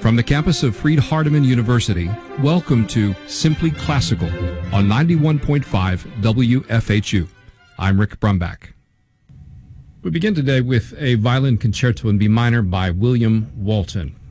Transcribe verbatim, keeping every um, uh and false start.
From the campus of Freed-Hardeman University, welcome to Simply Classical on ninety-one point five W F H U. I'm Rick Brumbach. We begin today with a violin concerto in B minor by William Walton.